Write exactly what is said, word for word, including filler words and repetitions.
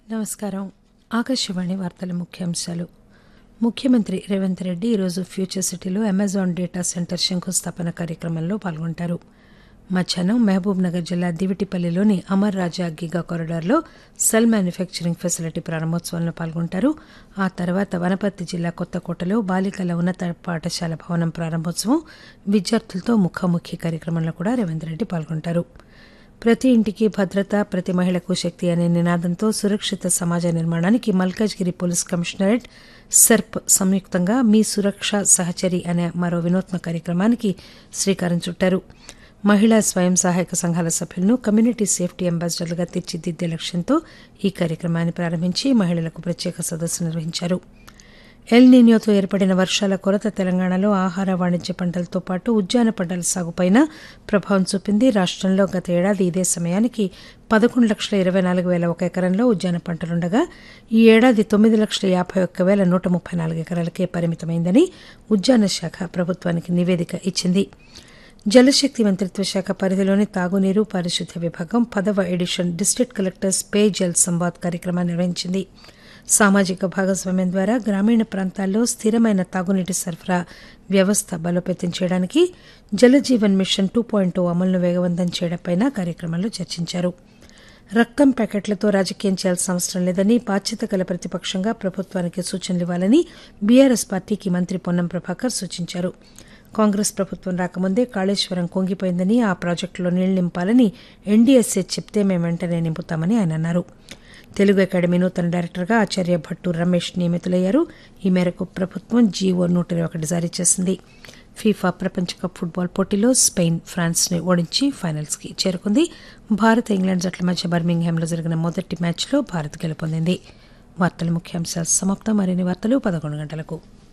నమస్కారం. ఆకాశవాణి వార్తల ముఖ్యాంశాలు. ముఖ్యమంత్రి రేవంత్ రెడ్డి ఈరోజు ఫ్యూచర్ సిటీలో అమెజాన్ డేటా సెంటర్ శంకుస్థాపన కార్యక్రమంలో పాల్గొంటారు. మధ్యాహ్నం మహబూబ్ నగర్ జిల్లా దివిటిపల్లిలోని అమర్ రాజా గిగా కారిడార్లో సెల్ మ్యానుఫ్యాక్చరింగ్ ఫెసిలిటీ ప్రారంభోత్సవంలో పాల్గొంటారు. ఆ తర్వాత వనపర్తి జిల్లా కొత్తకోటలో బాలికల ఉన్నత పాఠశాల భవనం ప్రారంభోత్సవం, విద్యార్థులతో ముఖాముఖి కార్యక్రమంలో కూడా రేవంత్ రెడ్డి పాల్గొంటారు. ప్రతి ఇంటికి భద్రత, ప్రతి మహిళకు శక్తి అనే నినాదంతో సురక్షిత సమాజ నిర్మాణానికి మల్కాజ్గిరి పోలీస్ కమిషనరేట్, సెర్ప్ సంయుక్తంగా మీ సురక్ష సహచరి అనే మరో వినూత్న కార్యక్రమానికి శ్రీకారం చుట్టారు. మహిళా స్వయం సహాయక సంఘాల సభ్యులను కమ్యూనిటీ సేఫ్టీ అంబాసిడర్లుగా తీర్చిదిద్దే లక్ష్యంతో ఈ కార్యక్రమాన్ని ప్రారంభించి మహిళలకు ప్రత్యేక సదస్సు నిర్వహించారు. ఎల్ నీనియోతో ఏర్పడిన వర్షాల కొరత తెలంగాణలో ఆహార, వాణిజ్య పంటలతో పాటు ఉద్యాన పంటల సాగుపైన ప్రభావం చూపింది. రాష్టంలో గత ఏడాది ఇదే సమయానికి పదకొండు లక్షల ఇరవై నాలుగు వేల ఒక ఎకరంలో ఉద్యాన పంటలుండగా ఈ ఏడాది తొమ్మిది లక్షల యాభై ఒక్క వేల నూట ముప్పై నాలుగు ఎకరాలకే పరిమితమైందని ఉద్యాన శాఖ ప్రభుత్వానికి నివేదిక ఇచ్చింది. జలశక్తి మంత్రిత్వ శాఖ పరిధిలోని తాగునీరు, పారిశుద్ధ్య విభాగం పదవ edition district collectors pay Jal Samvad కార్యక్రమాన్ని నిర్వహించింది. సామాజిక భాగస్వామ్యం ద్వారా గ్రామీణ ప్రాంతాల్లో స్థిరమైన తాగునీటి సరఫరా వ్యవస్థ బలోపేతం చేయడానికి Jal Jeevan machine two point two అమలును వేగవంతం చేయడంపై కార్యక్రమంలో చర్చించారు. రక్తం ప్యాకెట్లతో రాజకీయం చేయాల్సిన అవసరం లేదని, బాధ్యత గల ప్రతిపక్షంగా ప్రభుత్వానికి సూచనలు ఇవ్వాలని బీఆర్ఎస్ పార్టీకి మంత్రి పొన్నం ప్రభాకర్ సూచించారు. కాంగ్రెస్ ప్రభుత్వం రాకముందే కాళేశ్వరం కుంగిపోయిందని, ఆ ప్రాజెక్టులో నీళ్లు నింపాలని ఎన్డీఎస్ఏ చెప్తే మేము వెంటనే నింపుతామని ఆయన అన్నారు. తెలుగు అకాడమీ నూతన డైరెక్టర్గా ఆచార్య భట్టు రమేష్ నియమితులయ్యారు. ఈ మేరకు ప్రభుత్వం జీవో నూట ఇరవై ఒకటి జారీ చేసింది. ఫీఫా ప్రపంచ కప్ ఫుట్బాల్ పోటీలో స్పెయిన్ ఫ్రాన్స్ ని ఓడించి ఫైనల్స్ కి చేరుకుంది. భారత్, ఇంగ్లాండ్ జట్ల మధ్య బర్మింగ్హామ్లో జరిగిన మొదటి మ్యాచ్లో భారత్ గెలుపొందింది. వార్తల ముఖ్యాంశాలు సమాప్తం. మరిన్ని వార్తలు పదకొండు గంటలకు.